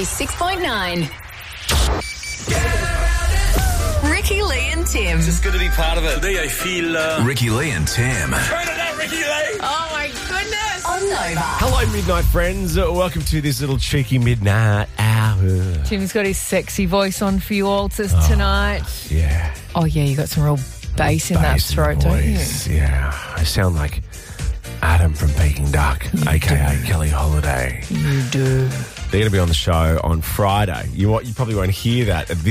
96.9. Ricky Lee and Tim. It's good to be part of it. Today I feel... Ricky Lee and Tim. Turn it up, Ricky Lee! Oh, my goodness. On Nova. Hello, Midnight friends. Welcome to this little cheeky midnight hour. Tim's got his sexy voice on for you alters tonight. Yeah. Oh, yeah, you got some real bass in that Bass in the throat, don't you? voice. Yeah. I sound like Adam from Peking Duck, a.k.a. Kelly Holiday. You do. They're going to be on the show on Friday. You probably won't hear that at this